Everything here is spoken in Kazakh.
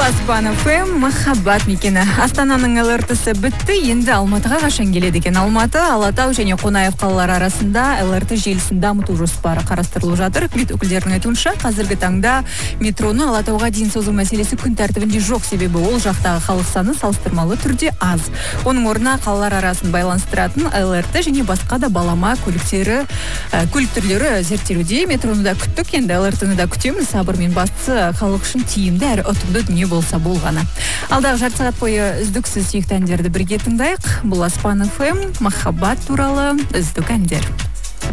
Аспан ФМ махаббат мекені. Астананың ЛРТ-сі бітті, енді Алматыға қашан келеді екен. Алматы, Алатау және Қонаев қалалары арасында ЛРТ желісін дамыту жоспары қарастырылып жатыр. Үкімет өкілдерінің айтуынша, қазіргі таңда метроны Алатауға дейін созу мәселесі күн тәртібінде жоқ, себебі ол жақтағы халық саны салыстырмалы түрде аз. Оның орнына қалалар арасын байланыстыратын ЛРТ және басқа да балама көлік түрлері зерттелуде. Метроны да күттік, енді ЛРТ-ны да күтеміз. Сабырмен бастысы халық үшін тиімді әрі ұтымды дүние болса болғаны. Алдағы жарты сағат бойы үздіксіз сүйікті әндерді бірге тыңдайық. Бұл Аспан ФМ махаббат туралы үздік әндер.